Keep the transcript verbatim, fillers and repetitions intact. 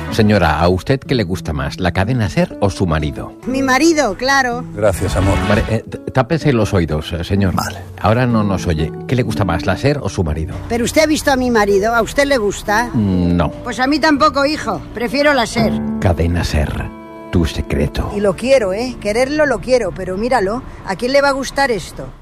Señora, ¿a usted qué le gusta más, la cadena SER o su marido? Mi marido, claro. Gracias, amor. Vale, eh, tápese los oídos, eh, señor. Vale. Ahora no nos oye. ¿Qué le gusta más, la SER o su marido? Pero usted ha visto a mi marido, ¿a usted le gusta? Mm, no. Pues a mí tampoco, hijo. Prefiero la SER. Cadena SER, tu secreto. Y lo quiero, ¿eh? Quererlo lo quiero, pero míralo. ¿A quién le va a gustar esto?